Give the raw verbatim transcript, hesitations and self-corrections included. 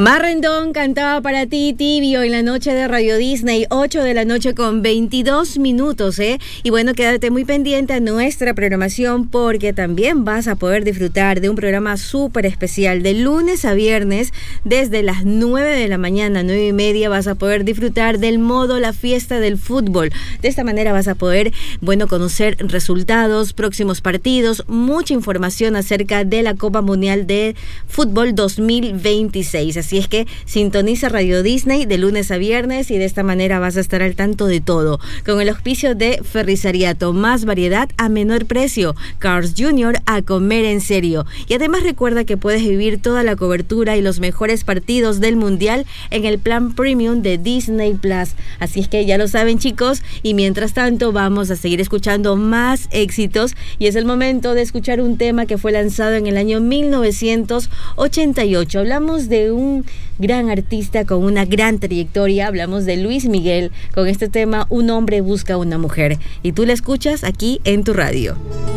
Mar Rendón cantaba para ti, Tibio, en la noche de Radio Disney, ocho de la noche con veintidós minutos, ¿eh? Y bueno, quédate muy pendiente a nuestra programación porque también vas a poder disfrutar de un programa súper especial de lunes a viernes desde las nueve de la mañana, nueve y media, vas a poder disfrutar del modo La Fiesta del Fútbol. De esta manera vas a poder, bueno, conocer resultados, próximos partidos, mucha información acerca de la Copa Mundial de Fútbol dos mil veintiséis. Así es que sintoniza Radio Disney de lunes a viernes y de esta manera vas a estar al tanto de todo. Con el auspicio de Ferrisariato, más variedad a menor precio. Cars junior, a comer en serio. Y además recuerda que puedes vivir toda la cobertura y los mejores partidos del Mundial en el plan Premium de Disney Plus. Así es que ya lo saben, chicos, y mientras tanto vamos a seguir escuchando más éxitos y es el momento de escuchar un tema que fue lanzado en el año mil novecientos ochenta y ocho. Hablamos de un gran artista con una gran trayectoria, hablamos de Luis Miguel con este tema Un hombre busca una mujer y tú la escuchas aquí en tu radio.